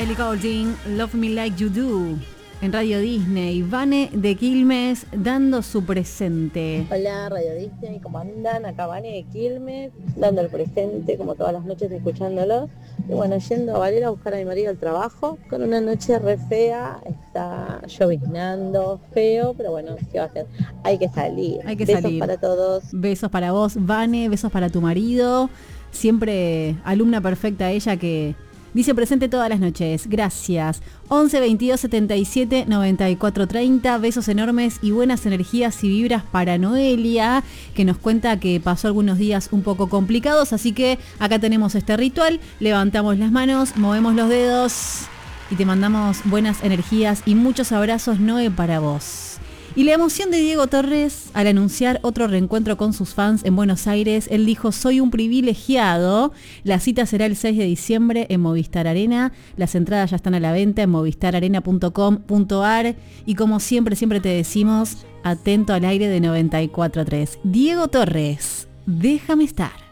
Ellie Goulding, Love Me Like You Do, en Radio Disney. Vane de Quilmes dando su presente. Hola Radio Disney, ¿cómo andan? Acá Vane de Quilmes, dando el presente como todas las noches escuchándolo. Y bueno, yendo a Valera a buscar a mi marido al trabajo, con una noche re fea, está lloviznando, feo, pero bueno, ¿qué va a hacer? Hay que salir. Hay que Besos salir. para todos. Besos para vos, Vane, besos para tu marido. Siempre alumna perfecta ella que dice presente todas las noches. Gracias. 11 22 77 94 30. Besos enormes y buenas energías y vibras para Noelia, que nos cuenta que pasó algunos días un poco complicados. Así que acá tenemos este ritual. Levantamos las manos, movemos los dedos y te mandamos buenas energías y muchos abrazos, Noe, para vos. Y la emoción de Diego Torres al anunciar otro reencuentro con sus fans en Buenos Aires. Él dijo: soy un privilegiado. La cita será el 6 de diciembre en Movistar Arena. Las entradas ya están a la venta en movistararena.com.ar. Y como siempre te decimos, atento al aire de 94.3. Diego Torres, déjame estar.